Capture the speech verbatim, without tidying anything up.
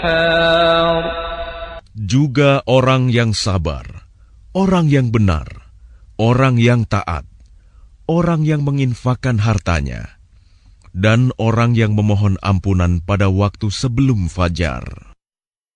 Juga orang yang sabar, orang yang benar, orang yang taat, orang yang menginfakkan hartanya, dan orang yang memohon ampunan pada waktu sebelum fajar.